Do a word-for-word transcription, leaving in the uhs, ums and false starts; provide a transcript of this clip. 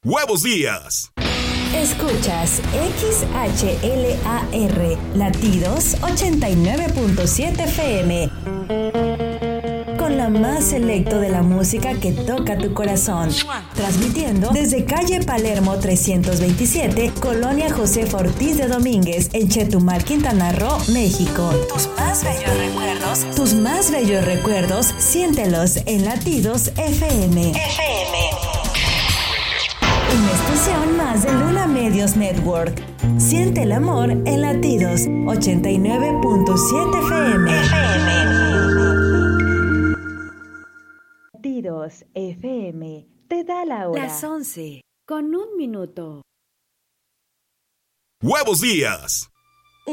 Huevos Días. Escuchas X H L A R Latidos ochenta y nueve punto siete F M. Con la más selecto de la música que toca tu corazón. Transmitiendo desde calle Palermo trescientos veintisiete, Colonia Josefa Ortiz de Domínguez, en Chetumal, Quintana Roo, México. Tus más bellos recuerdos, tus más bellos recuerdos, siéntelos en Latidos F M. F M. Una estación más de Luna Medios Network. Siente el amor en Latidos ochenta y nueve punto siete F M. F M. Latidos F M te da la hora. Las once con un minuto. Huevos Días.